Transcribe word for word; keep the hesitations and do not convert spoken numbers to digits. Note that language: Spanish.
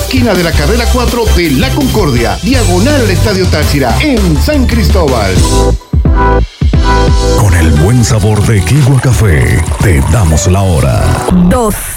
esquina de la carrera cuatro de La Concordia, diagonal al Estadio Táchira, en San Cristóbal. Con el buen sabor de Quigua Café, te damos la hora. Dos.